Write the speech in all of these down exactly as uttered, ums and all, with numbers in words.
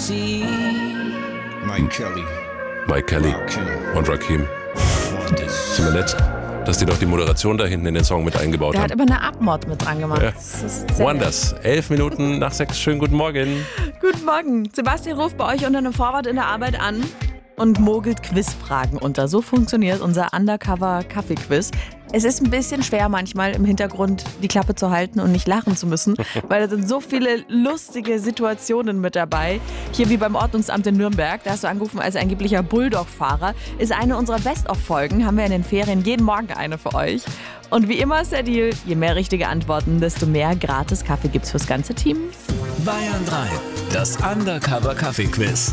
Mike Kelly. Mike Kelly und Rakim. Sind wir nett, dass die doch die Moderation da hinten in den Song mit eingebaut Der haben. hat aber eine Abmord mit dran gemacht. Ja. Das ist sehr Wonders, elf Minuten nach sechs. Schönen guten Morgen. Guten Morgen. Sebastian ruft bei euch unter einem Vorwort in der Arbeit an und mogelt Quizfragen unter. So funktioniert unser Undercover-Kaffee-Quiz. Es ist ein bisschen schwer manchmal im Hintergrund die Klappe zu halten und nicht lachen zu müssen, weil da sind so viele lustige Situationen mit dabei. Hier wie beim Ordnungsamt in Nürnberg, da hast du angerufen als angeblicher Bulldog-Fahrer, ist eine unserer Best-of-Folgen, haben wir in den Ferien jeden Morgen eine für euch. Und wie immer ist der Deal, je mehr richtige Antworten, desto mehr gratis Kaffee gibt's fürs ganze Team. Bayern drei, das Undercover-Kaffee-Quiz.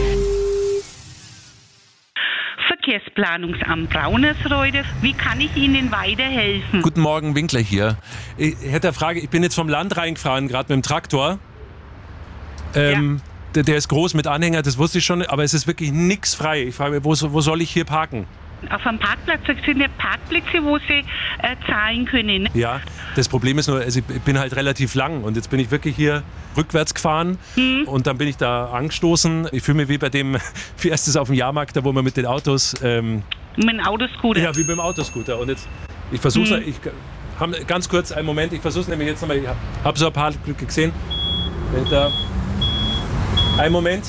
Verkehrsplanungsamt Braunersreude. Wie kann ich Ihnen weiterhelfen? Guten Morgen, Winkler hier. Ich hätte eine Frage, ich bin jetzt vom Land reingefahren, gerade mit dem Traktor. Ähm, ja. der, der ist groß mit Anhänger, das wusste ich schon, aber es ist wirklich nichts frei. Ich frage mich, wo, wo soll ich hier parken? Auf einem Parkplatz, das sind ja Parkplätze, wo Sie äh, zahlen können. Ja, das Problem ist nur, also ich bin halt relativ lang und jetzt bin ich wirklich hier rückwärts gefahren hm. und dann bin ich da angestoßen. Ich fühle mich wie bei dem, wie erst ist auf dem Jahrmarkt, da wo man mit den Autos... Ähm, mit dem Autoscooter? Ja, wie beim Autoscooter. Und jetzt, ich versuche hm. ich habe ganz kurz einen Moment, ich versuche es nämlich jetzt nochmal, ich habe hab so ein paar Glücke gesehen. Da, einen Moment.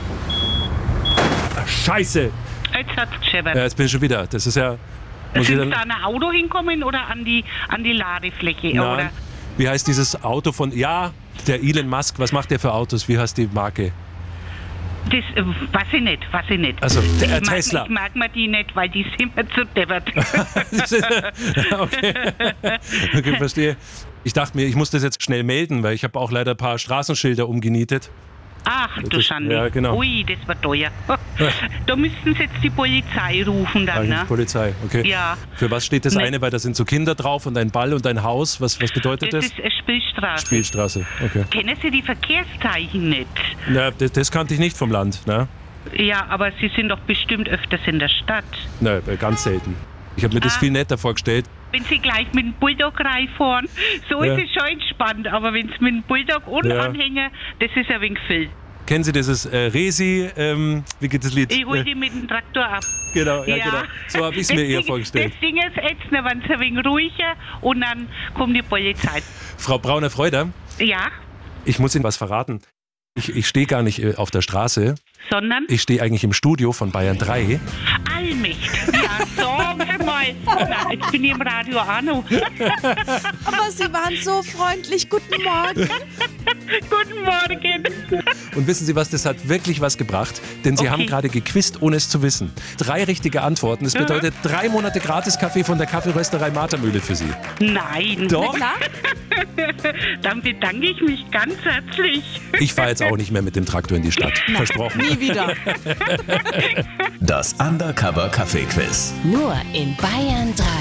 Ach, Scheiße! Jetzt hat's gescheppert. Ja, jetzt bin ich schon wieder. Das ist ja... Muss Sind ich dann, da an ein Auto hinkommen oder an die, an die Ladefläche? Na, oder? Wie heißt dieses Auto von... Ja, der Elon Musk. Was macht der für Autos? Wie heißt die Marke? Das äh, weiß ich nicht, weiß ich nicht. Also, der ich Tesla. Mag, ich mag mir die nicht, weil die sind mir zu deppert. okay. Okay, verstehe. Ich dachte mir, ich muss das jetzt schnell melden, weil ich habe auch leider ein paar Straßenschilder umgenietet. Ach, du Das- Schande. ja, genau. Ui, das war teuer. Da müssten Sie jetzt die Polizei rufen dann, Eigentlich ne? Polizei, okay. Ja. Für was steht das Ne- eine? Weil da sind so Kinder drauf und ein Ball und ein Haus. Was, was bedeutet Das das? ist eine Spielstraße. Spielstraße, okay. Kennen Sie die Verkehrszeichen nicht? Na, das, das kannte ich nicht vom Land, ne? Ja, aber Sie sind doch bestimmt öfters in der Stadt. Na, ganz selten. Ich habe mir das Ah. viel netter vorgestellt. Wenn Sie gleich mit dem Bulldog reinfahren, so Ja. ist es schon entspannt. Aber wenn Sie mit dem Bulldog ohne Ja. Anhänger, das ist ein wenig viel. Kennen Sie dieses äh, Resi, ähm, wie geht das Lied? Ich hol Äh, die mit dem Traktor ab. genau, ja, genau. So habe ich es mir eher vorgestellt. Das Ding ist jetzt, wenn es ein wenig ruhiger und dann kommt die Polizei. Frau Brauner-Freuder, Ja, ich muss Ihnen was verraten. Ich, ich stehe gar nicht äh, auf der Straße. sondern Ich stehe eigentlich im Studio von Bayern drei. Allmächt. Ja, sagen Sie mal. Na, jetzt bin ich im Radio auch noch. Aber Sie waren so freundlich. Guten Morgen. Guten Morgen. Und wissen Sie was, das hat wirklich was gebracht, denn Sie Okay. haben gerade gequizt, ohne es zu wissen. Drei richtige Antworten. Das bedeutet drei Monate Gratis-Kaffee von der Kaffeerösterei Martermühle für Sie. Nein. Doch. Klar? Dann bedanke ich mich ganz herzlich. Ich fahre jetzt auch nicht mehr mit dem Traktor in die Stadt. Versprochen. Nie wieder. Das Undercover-Kaffee-Quiz. Nur in Bayern drei.